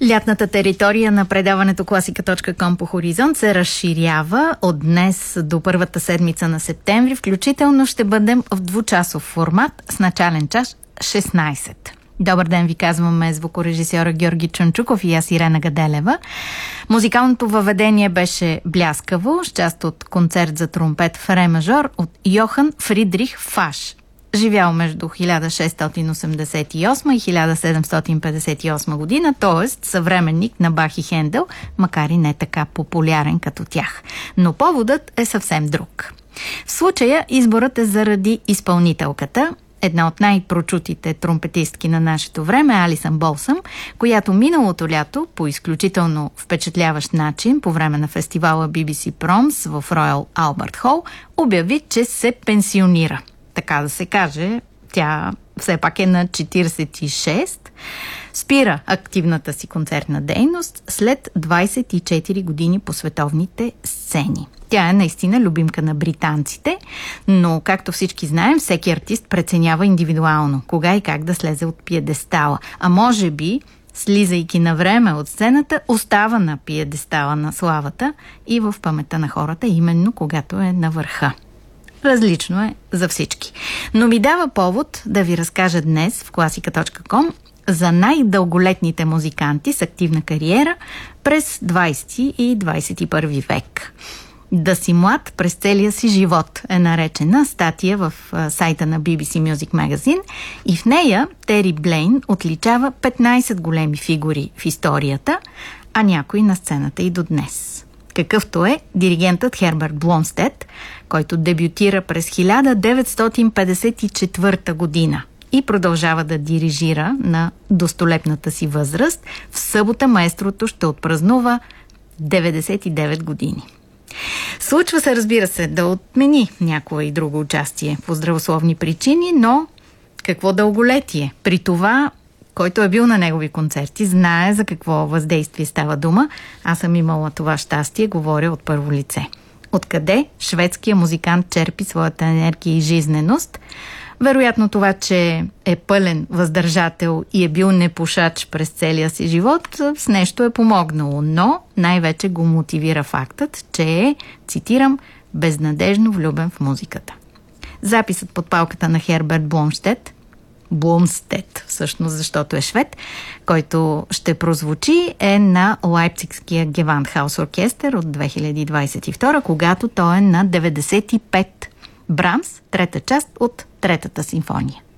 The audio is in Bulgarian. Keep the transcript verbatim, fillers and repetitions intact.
Лятната територия на предаването класика точка ком по Хоризонт се разширява. От днес до първата седмица на септември включително ще бъдем в двучасов формат с начален час шестнайсет. Добър ден ви казваме звукорежисьора Георги Чунчуков и аз Ирена Гаделева. Музикалното въведение беше бляскаво, с част от концерт за тромпет в ре мажор от Йохан Фридрих Фаш. Живял между хиляда шестстотин осемдесет и осма и хиляда седемстотин петдесет и осма година, т.е. съвременник на Бах и Хендел, макар и не така популярен като тях. Но поводът е съвсем друг. В случая изборът е заради изпълнителката, една от най-прочутите тромпетистки на нашето време, Алисън Болсъм, която миналото лято по изключително впечатляващ начин по време на фестивала би би си Proms в Роял Албърт Хол обяви, че се пенсионира. Така да се каже, тя все пак е на четирийсет и шест, спира активната си концертна дейност след двайсет и четири години по световните сцени. Тя е наистина любимка на британците, но както всички знаем, всеки артист преценява индивидуално кога и как да слезе от пиедестала. А може би, слизайки на време от сцената, остава на пиедестала на славата и в паметта на хората, именно когато е на върха. Различно е за всички. Но ми дава повод да ви разкажа днес в класика точка ком за най-дълголетните музиканти с активна кариера през двайсети и двайсет и първи век. Да си млад през целия си живот е наречена статия в сайта на би би си Music Magazine и в нея Тери Блейн отличава петнайсет големи фигури в историята, а някои на сцената и до днес. Какъвто е диригентът Херберт Бломстед, който дебютира през хиляда деветстотин петдесет и четвърта година и продължава да дирижира на достолепната си възраст. В събота маестрото ще отпразнува деветдесет и девет години. Случва се, разбира се, да отмени някое и друго участие по здравословни причини, но какво дълголетие? При това, който е бил на негови концерти, знае за какво въздействие става дума. Аз съм имала това щастие, говоря от първо лице. Откъде шведският музикант черпи своята енергия и жизненост? Вероятно това, че е пълен въздържател и е бил непушач през целия си живот, с нещо е помогнало, но най-вече го мотивира фактът, че е, цитирам, безнадежно влюбен в музиката. Записът под палката на Херберт Бломстед, Бломстед, всъщност, защото е швед, който ще прозвучи, е на Лайпцигския Гевандхаус оркестър от две хиляди двайсет и втора, когато той е на деветдесет и пет. Брамс, трета част от Третата симфония.